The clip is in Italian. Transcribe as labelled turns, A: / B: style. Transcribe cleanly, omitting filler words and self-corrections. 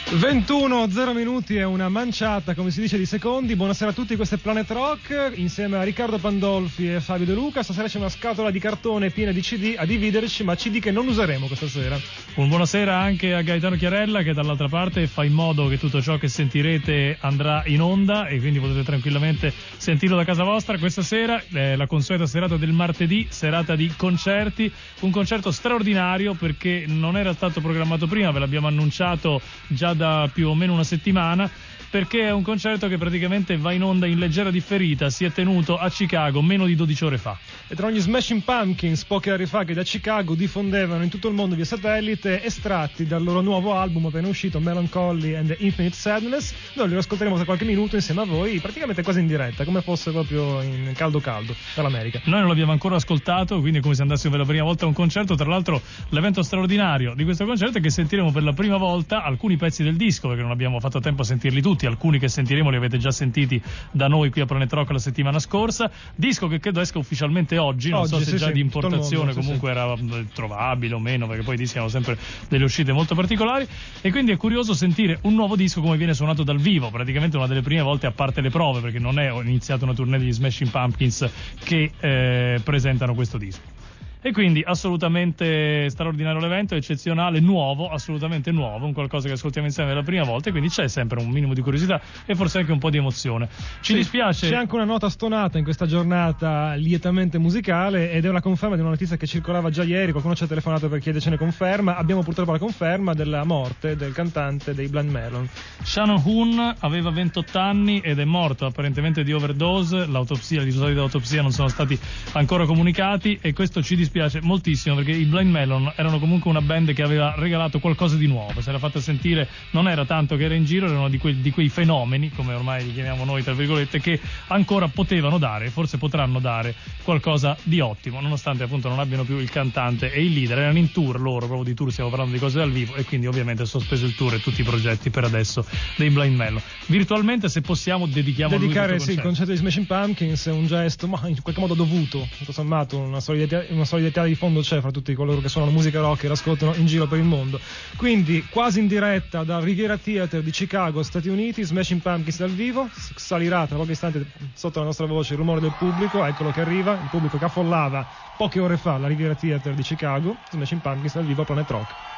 A: 21:0 minuti e una manciata, come si dice, di secondi. Buonasera a tutti, questo è Planet Rock insieme a Riccardo Pandolfi e Fabio De Luca. Stasera c'è una scatola di cartone piena di CD a dividerci, ma CD che non useremo questa sera.
B: Un buonasera anche a Gaetano Chiarella, che dall'altra parte fa in modo che tutto ciò che sentirete andrà in onda e quindi potete tranquillamente sentirlo da casa vostra. Questa sera la consueta serata del martedì, serata di concerti, un concerto straordinario perché non era stato programmato prima, ve l'abbiamo annunciato già da più o meno una settimana, perché è un concerto che praticamente va in onda in leggera differita, si è tenuto a Chicago meno di 12 ore fa.
A: E tra gli Smashing Pumpkins, poche ore fa, che da Chicago diffondevano in tutto il mondo via satellite estratti dal loro nuovo album appena uscito, Melancholy and the Infinite Sadness. Noi li ascolteremo tra qualche minuto insieme a voi, praticamente quasi in diretta, come fosse proprio in caldo dall'America.
B: Noi non l'abbiamo ancora ascoltato, quindi è come se andassimo per la prima volta a un concerto. Tra l'altro l'evento straordinario di questo concerto è che sentiremo per la prima volta alcuni pezzi del disco, perché non abbiamo fatto tempo a sentirli tutti. Alcuni che sentiremo li avete già sentiti da noi qui a Planet Rock la settimana scorsa. Disco che credo esca ufficialmente oggi, non so se
A: sì,
B: già
A: sì,
B: di importazione,
A: mondo,
B: comunque era trovabile o meno, perché poi i dischi hanno sempre delle uscite molto particolari, e quindi è curioso sentire un nuovo disco come viene suonato dal vivo, praticamente una delle prime volte, a parte le prove, perché non è iniziata una tournée degli Smashing Pumpkins che presentano questo disco. E quindi assolutamente straordinario l'evento, eccezionale, nuovo, assolutamente nuovo, un qualcosa che ascoltiamo insieme per la prima volta, e quindi c'è sempre un minimo di curiosità e forse anche un po' di emozione. Ci dispiace.
A: C'è anche una nota stonata in questa giornata lietamente musicale, ed è una conferma di una notizia che circolava già ieri. Qualcuno ci ha telefonato per chiedercene conferma. Abbiamo purtroppo la conferma della morte del cantante dei Blind Melon.
B: Shannon Hoon aveva 28 anni ed è morto apparentemente di overdose. I risultati dell'autopsia non sono stati ancora comunicati, e questo ci dispiace moltissimo, perché i Blind Melon erano comunque una band che aveva regalato qualcosa di nuovo, se l'era fatta sentire, non era tanto che era in giro, erano di quei fenomeni, come ormai li chiamiamo noi tra virgolette, che ancora potevano dare, forse potranno dare qualcosa di ottimo, nonostante appunto non abbiano più il cantante e il leader. Erano in tour loro, proprio di tour, stiamo parlando di cose dal vivo, e quindi ovviamente è sospeso il tour e tutti i progetti per adesso dei Blind Melon. Virtualmente, se possiamo, dedicare
A: il concerto di Smashing Pumpkins è un gesto, ma in qualche modo dovuto, tutto sommato una solidarietà di fondo c'è fra tutti coloro che suonano musica rock e l'ascoltano in giro per il mondo. Quindi quasi in diretta dal Riviera Theater di Chicago, Stati Uniti, Smashing Pumpkins dal vivo. Salirà tra pochi istanti sotto la nostra voce il rumore del pubblico, eccolo che arriva, il pubblico che affollava poche ore fa la Riviera Theater di Chicago. Smashing Pumpkins dal vivo a Planet Rock.